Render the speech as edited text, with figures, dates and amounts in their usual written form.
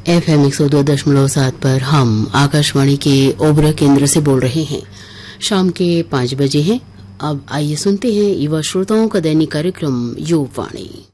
FM 102.7 पर हम आकाशवाणी के ओबरा केंद्र से बोल रहे हैं। शाम के 5 बजे हैं। अब आइए सुनते हैं युवा श्रोताओं का दैनिक कार्यक्रम युवावाणी।